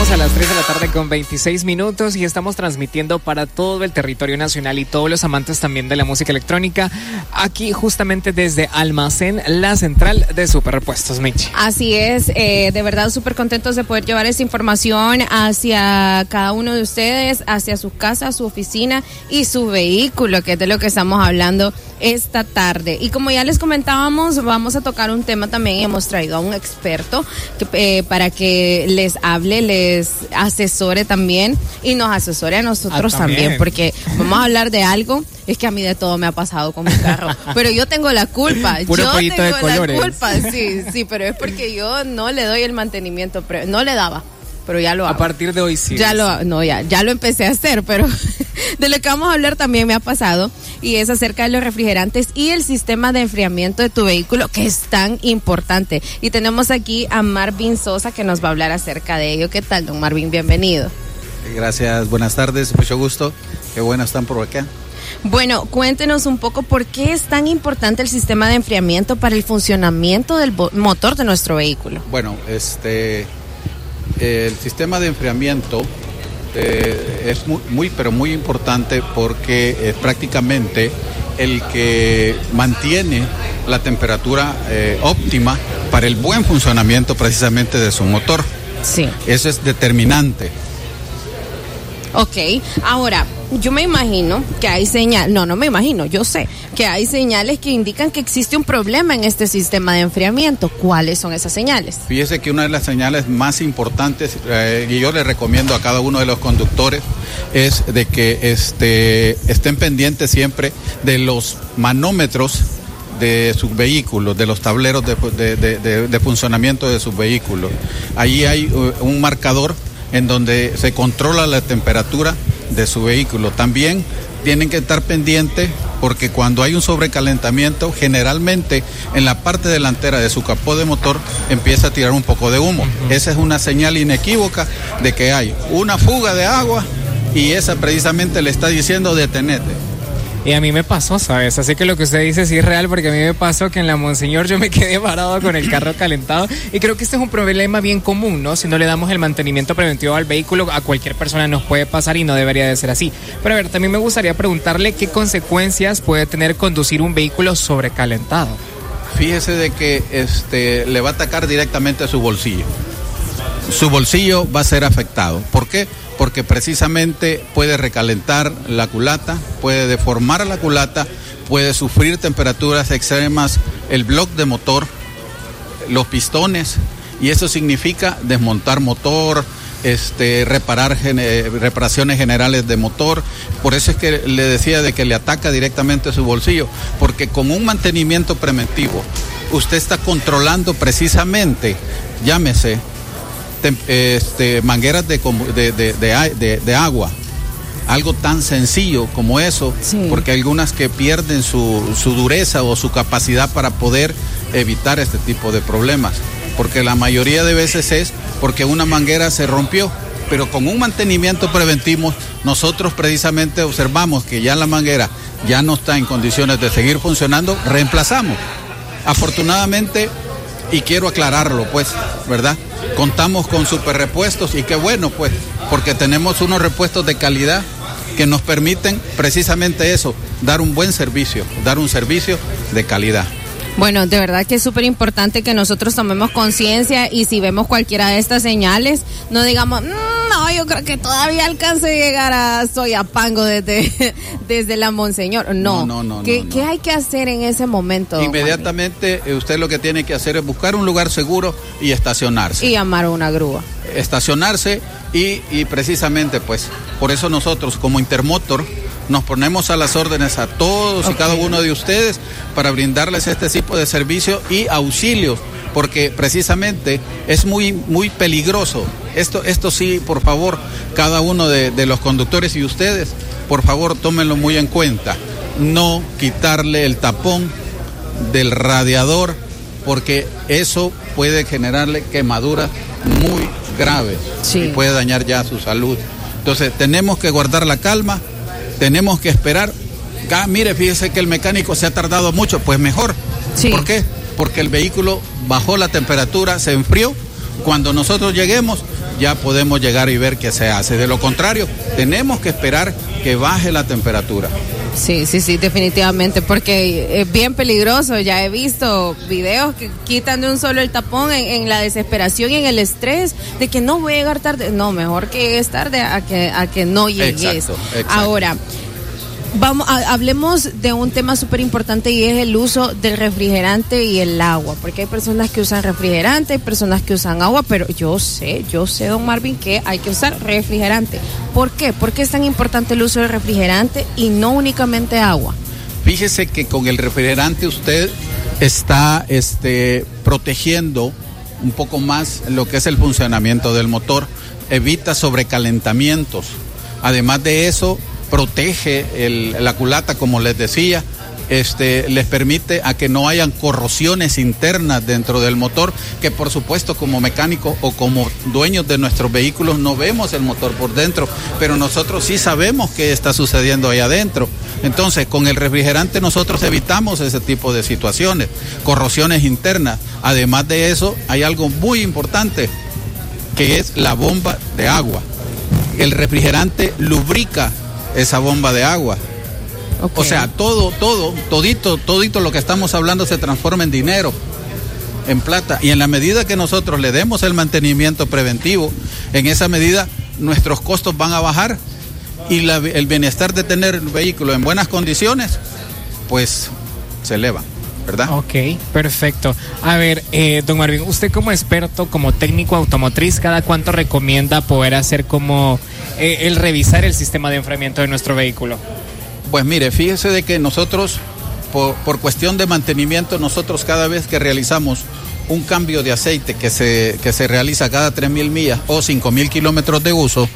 Llegamos a las 3 de la tarde con 26 minutos y estamos transmitiendo para todo el territorio nacional y todos los amantes también de la música electrónica, aquí justamente desde Almacén, la central de Superrepuestos, Michi. Así es, de verdad súper contentos de poder llevar esta información hacia cada uno de ustedes, hacia su casa, su oficina y su vehículo, que es de lo que estamos hablando esta tarde. Y como ya les comentábamos, vamos a tocar un tema también y hemos traído a un experto para que les hable, les asesore también y nos asesore a nosotros también, porque vamos a hablar de algo. Es que a mí de todo me ha pasado con mi carro, pero yo tengo la culpa. Puro yo pollito tengo de colores. la culpa, sí, pero es porque yo no le doy el mantenimiento, no le daba, pero ya lo hago. A partir de hoy sí. Ya lo empecé a hacer, pero de lo que vamos a hablar también me ha pasado y es acerca de los refrigerantes y el sistema de enfriamiento de tu vehículo, que es tan importante. Y tenemos aquí a Marvin Sosa que nos va a hablar acerca de ello. ¿Qué tal, don Marvin? Bienvenido. Gracias, buenas tardes, mucho gusto. Qué bueno están por acá. Bueno, cuéntenos un poco por qué es tan importante el sistema de enfriamiento para el funcionamiento del motor de nuestro vehículo. Bueno, el sistema de enfriamiento es pero muy importante porque es prácticamente el que mantiene la temperatura óptima para el buen funcionamiento precisamente de su motor. Sí. Eso es determinante. Ok, ahora, yo me imagino que hay señales, no me imagino, yo sé que hay señales que indican que existe un problema en este sistema de enfriamiento. ¿Cuáles son esas señales? Fíjese que una de las señales más importantes, y yo le recomiendo a cada uno de los conductores, es de que estén pendientes siempre de los manómetros de sus vehículos, de los tableros de funcionamiento de sus vehículos. Ahí hay un marcador en donde se controla la temperatura de su vehículo. También tienen que estar pendientes porque cuando hay un sobrecalentamiento, generalmente en la parte delantera de su capó de motor empieza a tirar un poco de humo. Esa es una señal inequívoca de que hay una fuga de agua y esa precisamente le está diciendo detenete. Y a mí me pasó, ¿sabes? Así que lo que usted dice sí es real, porque a mí me pasó que en la Monseñor yo me quedé parado con el carro calentado y creo que este es un problema bien común, ¿no? Si no le damos el mantenimiento preventivo al vehículo, a cualquier persona nos puede pasar y no debería de ser así. Pero a ver, también me gustaría preguntarle qué consecuencias puede tener conducir un vehículo sobrecalentado. Fíjese de que le va a atacar directamente a su bolsillo. Su bolsillo va a ser afectado. ¿Por qué? Porque precisamente puede recalentar la culata, puede deformar la culata, puede sufrir temperaturas extremas, el bloque de motor, los pistones, y eso significa desmontar motor, reparaciones generales de motor. Por eso es que le decía de que le ataca directamente a su bolsillo, porque con un mantenimiento preventivo usted está controlando precisamente, llámese, mangueras de agua, algo tan sencillo como eso, sí. Porque hay algunas que pierden su dureza o su capacidad para poder evitar este tipo de problemas, porque la mayoría de veces es porque una manguera se rompió, pero con un mantenimiento preventivo nosotros precisamente observamos que ya la manguera ya no está en condiciones de seguir funcionando, reemplazamos. Afortunadamente, y quiero aclararlo pues, ¿verdad? Contamos con Superrepuestos y qué bueno pues, porque tenemos unos repuestos de calidad que nos permiten precisamente eso, dar un buen servicio, dar un servicio de calidad. Bueno, de verdad que es súper importante que nosotros tomemos conciencia y si vemos cualquiera de estas señales, no digamos, no, yo creo que todavía alcance a llegar a Soyapango desde la Monseñor. No. ¿Qué hay que hacer en ese momento? Inmediatamente usted lo que tiene que hacer es buscar un lugar seguro y estacionarse. Y llamar a una grúa. Estacionarse y precisamente pues, por eso nosotros como Intermotor nos ponemos a las órdenes a todos y cada uno de ustedes para brindarles este tipo de servicio y auxilios, porque precisamente es muy peligroso. Esto sí, por favor, cada uno de los conductores y ustedes, por favor, tómenlo muy en cuenta. No quitarle el tapón del radiador, porque eso puede generarle quemaduras muy graves, sí. Y puede dañar ya su salud. Entonces, tenemos que guardar la calma. Tenemos que esperar. Mire, fíjese que el mecánico se ha tardado mucho, pues mejor. Sí. ¿Por qué? Porque el vehículo bajó la temperatura, se enfrió. Cuando nosotros lleguemos, ya podemos llegar y ver qué se hace. De lo contrario, tenemos que esperar que baje la temperatura. Sí, definitivamente, porque es bien peligroso. Ya he visto videos que quitan de un solo el tapón en la desesperación y en el estrés de que no voy a llegar tarde. No, mejor que llegues tarde a que no llegues. Exacto. Ahora, hablemos de un tema súper importante y es el uso del refrigerante y el agua, porque hay personas que usan refrigerante, hay personas que usan agua, pero yo sé, don Marvin, que hay que usar refrigerante. ¿Por qué? ¿Por qué es tan importante el uso del refrigerante y no únicamente agua? Fíjese que con el refrigerante usted está protegiendo un poco más lo que es el funcionamiento del motor, evita sobrecalentamientos. Además de eso, protege la culata, como les decía, les permite a que no hayan corrosiones internas dentro del motor, que por supuesto como mecánico o como dueños de nuestros vehículos no vemos el motor por dentro, pero nosotros sí sabemos qué está sucediendo ahí adentro. Entonces, con el refrigerante nosotros evitamos ese tipo de situaciones, corrosiones internas. Además de eso, hay algo muy importante, que es la bomba de agua. El refrigerante lubrica esa bomba de agua. Okay. O sea, todito lo que estamos hablando se transforma en dinero, en plata, y en la medida que nosotros le demos el mantenimiento preventivo, en esa medida nuestros costos van a bajar y el bienestar de tener el vehículo en buenas condiciones, pues se eleva, ¿verdad? Ok, perfecto. A ver, don Marvin, usted como experto, como técnico automotriz, ¿cada cuánto recomienda poder hacer como el revisar el sistema de enfriamiento de nuestro vehículo? Pues mire, fíjese de que nosotros, por cuestión de mantenimiento, nosotros cada vez que realizamos un cambio de aceite que se realiza cada 3,000 millas o 5,000 kilómetros de uso,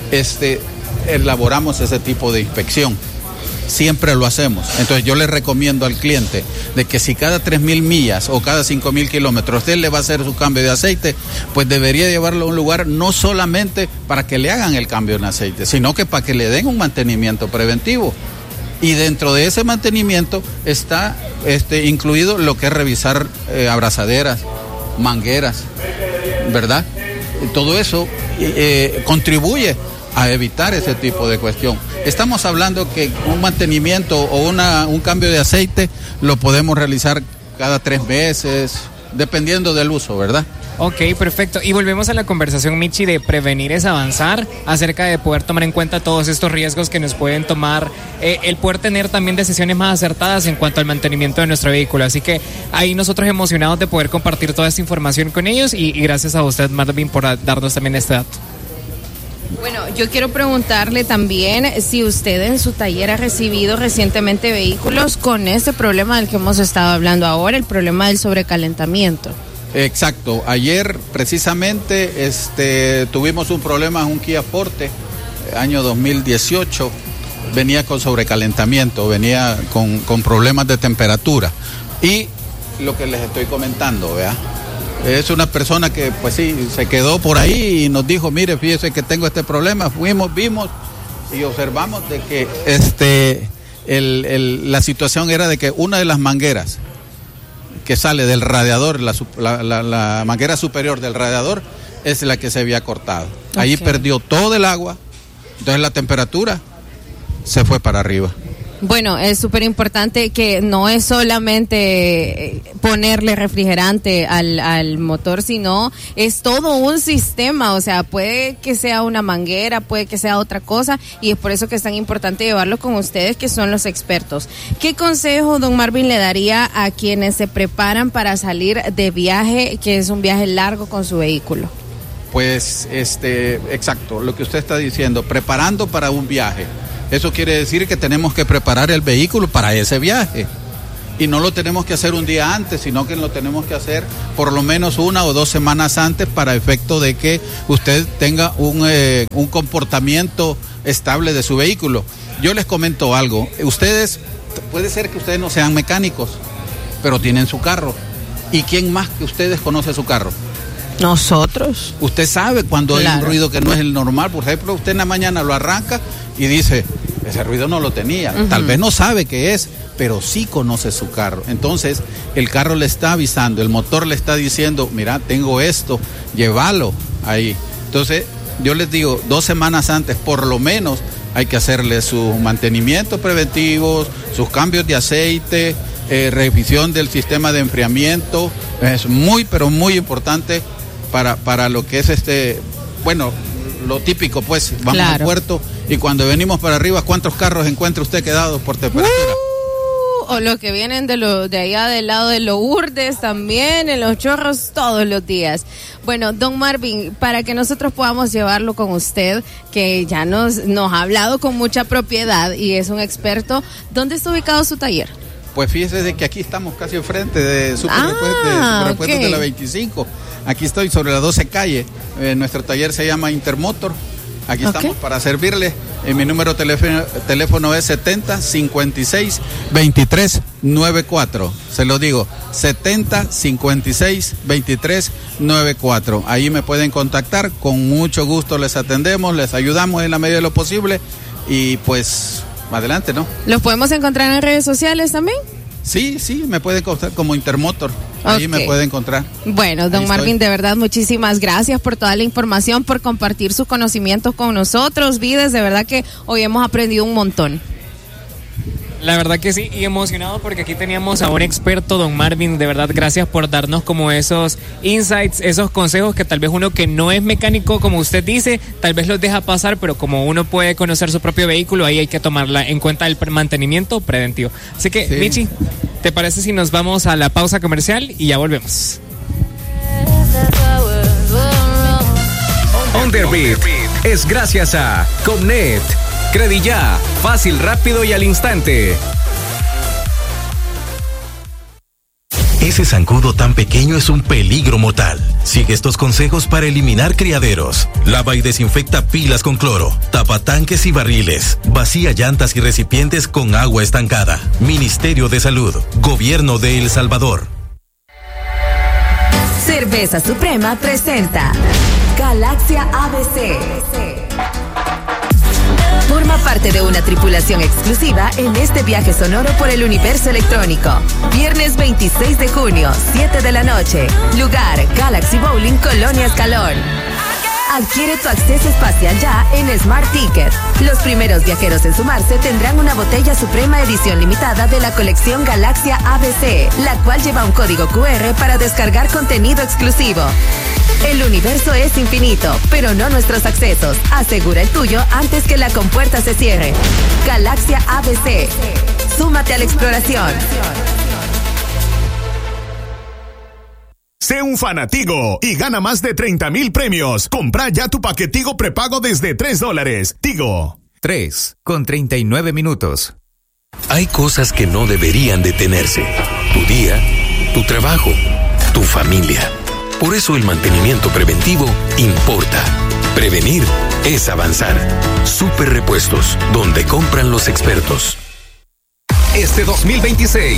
elaboramos ese tipo de inspección. Siempre lo hacemos. Entonces yo le recomiendo al cliente de que si cada 3,000 millas o cada 5,000 kilómetros usted le va a hacer su cambio de aceite, pues debería llevarlo a un lugar no solamente para que le hagan el cambio en aceite, sino que para que le den un mantenimiento preventivo. Y dentro de ese mantenimiento está incluido lo que es revisar abrazaderas, mangueras, ¿verdad? Todo eso contribuye a evitar ese tipo de cuestión. Estamos hablando que un mantenimiento o un cambio de aceite lo podemos realizar cada 3 meses, dependiendo del uso, ¿verdad? Ok, perfecto. Y volvemos a la conversación, Michi, de prevenir es avanzar, acerca de poder tomar en cuenta todos estos riesgos que nos pueden tomar, el poder tener también decisiones más acertadas en cuanto al mantenimiento de nuestro vehículo. Así que ahí nosotros emocionados de poder compartir toda esta información con ellos y gracias a usted, Marvin, por darnos también este dato. Bueno, yo quiero preguntarle también si usted en su taller ha recibido recientemente vehículos con este problema del que hemos estado hablando ahora, el problema del sobrecalentamiento. Exacto. Ayer precisamente tuvimos un problema en un Kia Forte, año 2018, venía con sobrecalentamiento, venía con problemas de temperatura. Y lo que les estoy comentando, ¿verdad? Es una persona que, pues sí, se quedó por ahí y nos dijo, mire, fíjese que tengo este problema. Fuimos, vimos y observamos de que la situación era de que una de las mangueras que sale del radiador, la manguera superior del radiador, es la que se había cortado. Okay. Ahí perdió todo el agua, entonces la temperatura se fue para arriba. Bueno, es súper importante que no es solamente ponerle refrigerante al motor, sino es todo un sistema, o sea, puede que sea una manguera, puede que sea otra cosa, y es por eso que es tan importante llevarlo con ustedes, que son los expertos. ¿Qué consejo, don Marvin, le daría a quienes se preparan para salir de viaje, que es un viaje largo con su vehículo? Pues, exacto, lo que usted está diciendo, preparando para un viaje. Eso quiere decir que tenemos que preparar el vehículo para ese viaje. Y no lo tenemos que hacer un día antes, sino que lo tenemos que hacer por lo menos 1 o 2 semanas antes, para efecto de que usted tenga un comportamiento estable de su vehículo. Yo les comento algo. Puede ser que ustedes no sean mecánicos, pero tienen su carro. ¿Y quién más que ustedes conoce su carro? Nosotros. Usted sabe cuando hay un ruido que no es el normal. Por ejemplo, usted en la mañana lo arranca y dice, ese ruido no lo tenía. Uh-huh. Tal vez no sabe qué es, pero sí conoce su carro. Entonces, el carro le está avisando, el motor le está diciendo, mira, tengo esto, llévalo ahí. Entonces, yo les digo, 2 semanas antes, por lo menos, hay que hacerle sus mantenimientos preventivos, sus cambios de aceite, revisión del sistema de enfriamiento. Es muy, pero muy importante para lo que es lo típico, pues, vamos al puerto y cuando venimos para arriba, ¿cuántos carros encuentra usted quedados por temperatura? O los que vienen de allá del lado de Lourdes también, en Los Chorros, todos los días. Bueno, don Marvin, para que nosotros podamos llevarlo con usted, que ya nos ha hablado con mucha propiedad y es un experto, ¿dónde está ubicado su taller? Pues fíjese de que aquí estamos casi enfrente de Superrepuestos de la 25. Aquí estoy sobre la 12 calle. Nuestro taller se llama Intermotor. Aquí estamos para servirle. Mi número de teléfono es 7056-2394. Se lo digo, 7056-2394. Ahí me pueden contactar. Con mucho gusto les atendemos, les ayudamos en la medida de lo posible. Y pues, adelante, ¿no? ¿Los podemos encontrar en redes sociales también? Sí, me puede encontrar como Intermotor. Ahí me puede encontrar. Bueno, don Marvin, de verdad, muchísimas gracias por toda la información, por compartir sus conocimientos con nosotros, Vides. De verdad que hoy hemos aprendido un montón. La verdad que sí, y emocionado porque aquí teníamos a un experto, don Marvin. De verdad, gracias por darnos como esos insights, esos consejos que tal vez uno que no es mecánico, como usted dice, tal vez los deja pasar, pero como uno puede conocer su propio vehículo, ahí hay que tomarla en cuenta el mantenimiento preventivo. Así que, sí. Michi, ¿te parece si nos vamos a la pausa comercial y ya volvemos? On the Beat es gracias a Comnet. Credilla, fácil, rápido y al instante. Ese zancudo tan pequeño es un peligro mortal. Sigue estos consejos para eliminar criaderos. Lava y desinfecta pilas con cloro. Tapa tanques y barriles. Vacía llantas y recipientes con agua estancada. Ministerio de Salud. Gobierno de El Salvador. Cerveza Suprema presenta Galaxia ABC. Forma parte de una tripulación exclusiva en este viaje sonoro por el universo electrónico. Viernes 26 de junio, 7 de la noche. Lugar, Galaxy Bowling, Colonia Escalón. Adquiere tu acceso espacial ya en Smart Ticket. Los primeros viajeros en sumarse tendrán una botella Suprema edición limitada de la colección Galaxia ABC, la cual lleva un código QR para descargar contenido exclusivo. El universo es infinito, pero no nuestros accesos. Asegura el tuyo antes que la compuerta se cierre. Galaxia ABC. Súmate a la exploración. Sé un fanatigo y gana más de 30,000 premios. Compra ya tu paquete Tigo prepago desde $3. Tigo. 3:39 minutos. Hay cosas que no deberían detenerse. Tu día, tu trabajo, tu familia. Por eso el mantenimiento preventivo importa. Prevenir es avanzar. Superrepuestos, donde compran los expertos. Este 2026